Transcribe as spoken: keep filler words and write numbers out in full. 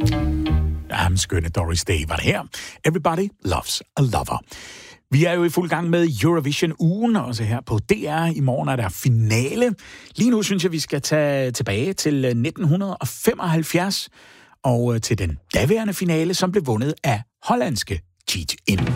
Jamen, skønne Doris Day var det her. Everybody loves a lover. Vi er jo i fuld gang med Eurovision-ugen, også her på D R. I morgen er der finale. Lige nu synes jeg, vi skal tage tilbage til nitten femoghalvfjerds og til den daværende finale, som blev vundet af hollandske Cheat In.